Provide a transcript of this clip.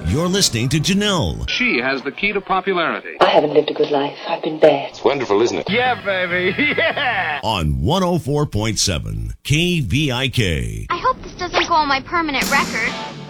You're listening to Janelle. She has the key to popularity. I haven't lived a good life. I've been bad. It's wonderful, isn't it? Yeah, baby. Yeah. On 104.7 KVIK. I hope this doesn't go on my permanent record.